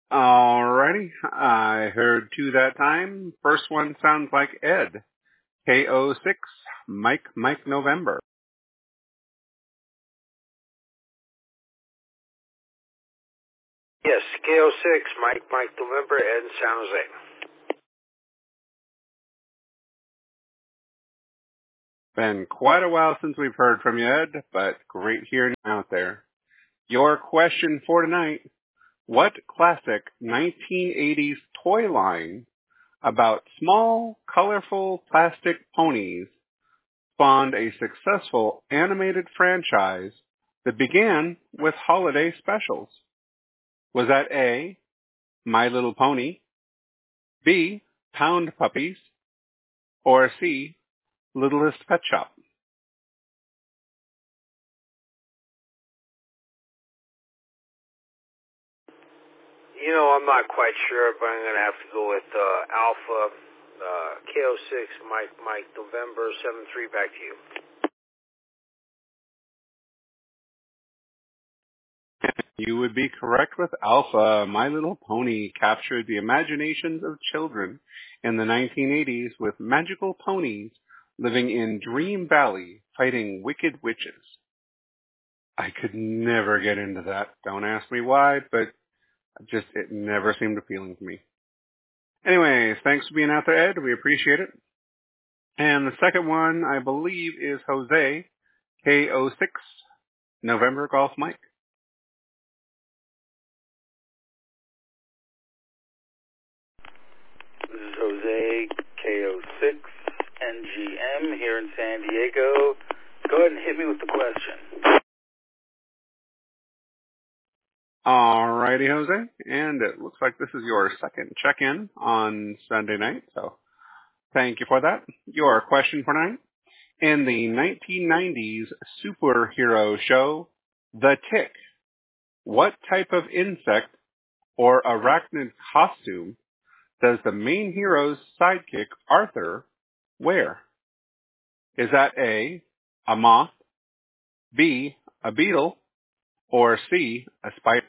Alrighty, I heard two that time. First one sounds like Ed. KO6, Mike November. Yes, KO6, Mike November, Ed in San Jose. Been quite a while since we've heard from you, Ed, but great hearing you out there. Your question for tonight: what classic 1980s toy line about small, colorful plastic ponies spawned a successful animated franchise that began with holiday specials? Was that A, My Little Pony, B, Pound Puppies, or C, Littlest Pet Shop? I'm not quite sure, but I'm going to have to go with Alpha, KO6, Mike November, 7-3, back to you. You would be correct with Alpha. My Little Pony captured the imaginations of children in the 1980s with magical ponies living in Dream Valley fighting wicked witches. I could never get into that. Don't ask me why, but it never seemed appealing to me. Anyways, thanks for being out there, Ed. We appreciate it. And the second one, I believe, is Jose, KO6, November Golf Mike. This is Jose, KO6, NGM here in San Diego. Go ahead and hit me with the question. Alrighty, Jose. And it looks like this is your second check-in on Sunday night, so thank you for that. Your question for tonight: in the 1990s superhero show, The Tick, what type of insect or arachnid costume does the main hero's sidekick, Arthur, wear? Is that A, a moth, B, a beetle, or C, a spider?